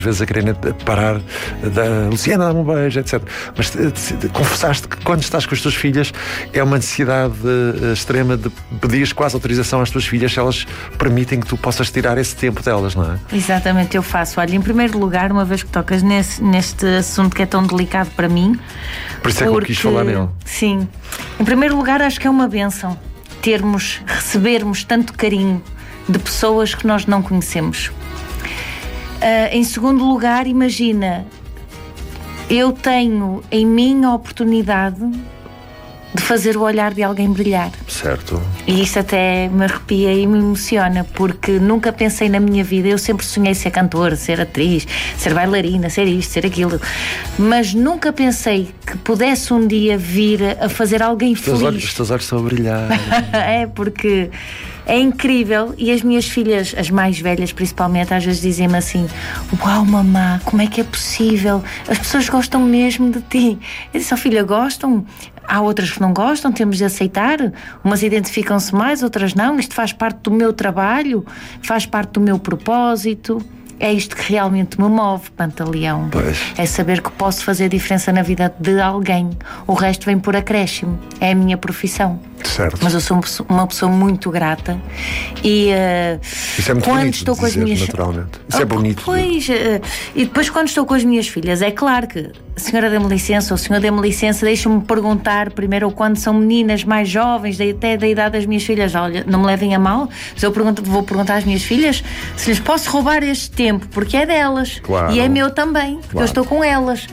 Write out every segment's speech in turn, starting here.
vezes a querer parar da Luciana, dá-me um beijo, etc. Mas confessaste que quando estás com as tuas filhas é uma necessidade extrema de pedir quase autorização às tuas filhas se elas permitem que tu possas tirar esse tempo delas, não é? Exatamente, eu faço. Olha, em primeiro lugar, uma vez que tocas neste assunto que é tão delicado para mim... Por isso é que eu quis falar nele. Sim. Em primeiro lugar, acho que é uma bênção recebermos tanto carinho de pessoas que nós não conhecemos. Em segundo lugar, imagina, eu tenho em mim a oportunidade de fazer o olhar de alguém brilhar. Certo. E isto até me arrepia e me emociona, porque nunca pensei na minha vida, eu sempre sonhei ser cantora, ser atriz, ser bailarina, ser isto, ser aquilo, mas nunca pensei que pudesse um dia vir a fazer alguém feliz. Os teus olhos estão a brilhar. É, porque é incrível. E as minhas filhas, as mais velhas principalmente, às vezes dizem-me assim: uau, mamã, como é que é possível? As pessoas gostam mesmo de ti. Eu disse: oh, filha, gostam. Há outras que não gostam, temos de aceitar. Umas identificam-se mais, outras não. Isto faz parte do meu trabalho, faz parte do meu propósito. É isto que realmente me move, Pantaleão. Pois. É saber que posso fazer diferença na vida de alguém. O resto vem por acréscimo. É a minha profissão. Certo. Mas eu sou uma pessoa muito grata. E isso é muito quando bonito estou com as minhas... naturalmente. Isso é bonito. Pois, e depois quando estou com as minhas filhas, é claro que a senhora dê-me licença, ou o senhor dê-me licença, deixa-me perguntar primeiro, ou quando são meninas mais jovens, até da idade das minhas filhas, olha, não me levem a mal, mas eu vou perguntar às minhas filhas se lhes posso roubar este tempo, porque é delas. Claro. E é meu também, porque Claro. eu estou com elas.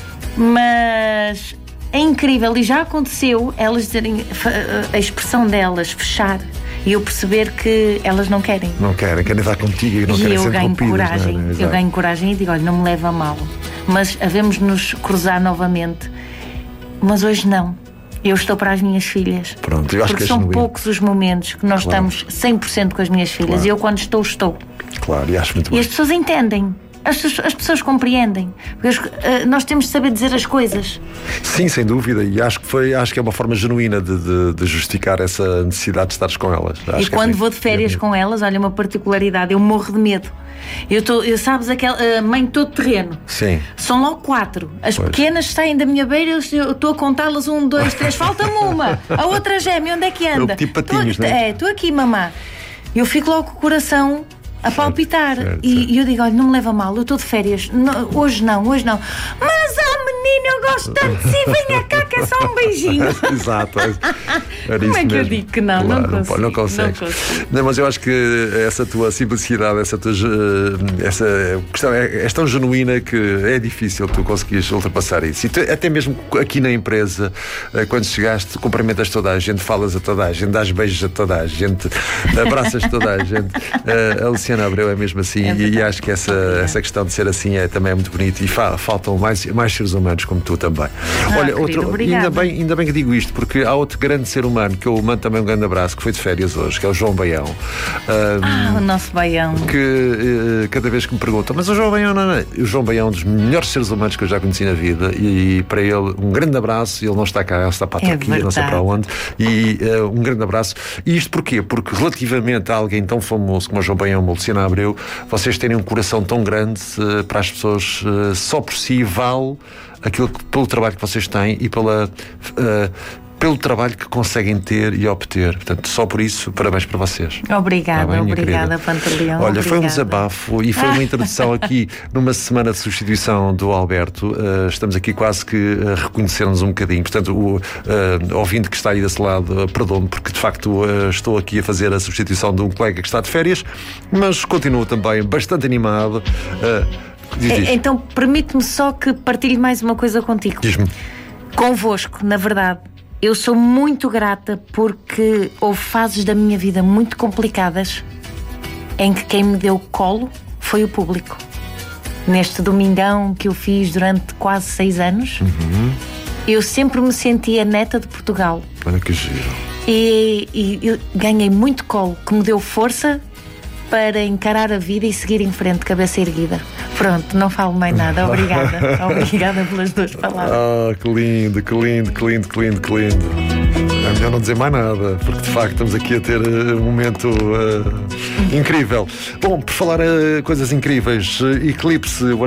Mas é incrível, e já aconteceu elas dizerem, a expressão delas fechar, e eu perceber que elas não querem. Não querem estar contigo e não E querem eu ser ganho interrompidas, coragem, não é? eu ganho coragem e digo: olha, não me leva a mal, mas havemos de nos cruzar novamente. Mas hoje não. Eu estou para as minhas filhas. Pronto, eu acho porque que é são genuíno. poucos os momentos que nós Claro. estamos 100% com as minhas filhas. Claro. E eu, quando estou. Claro, e acho muito E bem. as pessoas entendem. As pessoas compreendem. Porque nós temos de saber dizer as coisas. Sim, sem dúvida, e acho que é uma forma genuína de justificar essa necessidade de estares com elas. E quando vou de férias com elas, olha, uma particularidade, eu morro de medo. Sabes, aquela mãe todo terreno. Sim. São logo 4. As Pois. pequenas saem da minha beira, eu estou a contá-las: 1, 2, 3, falta-me uma. A outra gêmea, onde é que anda? tipo patinhos, não é? Estou aqui, mamã. Eu fico logo com o coração a palpitar. certo, E eu digo: olha, não me leva a mal, eu estou de férias. Hoje não. Mas, menina, eu gosto tanto de si, venha cá que é só um beijinho. Exato. Era Como isso é que eu mesmo. digo que não? Claro, Não consigo. não consegues. Não consigo. Não, mas eu acho que essa tua simplicidade, essa questão é tão genuína que é difícil tu conseguires ultrapassar isso. E até mesmo aqui na empresa, quando chegaste, cumprimentas toda a gente, falas a toda a gente, dás beijos a toda a gente, abraças toda a gente. A Luciana Abreu é mesmo assim, e acho que essa questão de ser assim também é muito bonito, e faltam mais seres humanos como tu também. Olha, querido, ainda bem que digo isto, porque há outro grande ser humano que eu mando também um grande abraço, que foi de férias hoje, que é o João Baião. O nosso Baião. Que cada vez que me perguntam: mas o João Baião não. O João Baião é um dos melhores seres humanos que eu já conheci na vida, e para ele um grande abraço. Ele não está cá, ele está para a Turquia, não sei para onde, e um grande abraço. E isto porquê? Porque relativamente a alguém tão famoso como o João Baião, a Luciana Abreu, vocês terem um coração tão grande para as pessoas, só por si vale pelo trabalho que vocês têm e pelo trabalho que conseguem ter e obter. Portanto, só por isso, parabéns para vocês. Obrigada, Pantaleão. Olha, foi um desabafo e foi uma introdução aqui numa semana de substituição do Alberto. Estamos aqui quase que a reconhecer-nos um bocadinho. Portanto, o ouvinte que está aí desse lado, perdoe-me, porque de facto estou aqui a fazer a substituição de um colega que está de férias, mas continuo também bastante animado. Diz. Então, permite-me só que partilhe mais uma coisa contigo. Diz-me. Convosco, na verdade. Eu sou muito grata, porque houve fases da minha vida muito complicadas em que quem me deu colo foi o público. Neste domingão que eu fiz durante quase 6 anos, eu sempre me senti a neta de Portugal. Olha que giro. E eu ganhei muito colo, que me deu força para encarar a vida e seguir em frente, cabeça erguida. Pronto, não falo mais nada. Obrigada. Obrigada pelas 2 palavras. Que lindo, que lindo, que lindo, que lindo, que lindo. É melhor não dizer mais nada, porque de facto estamos aqui a ter um momento incrível. Bom, por falar coisas incríveis, Eclipse,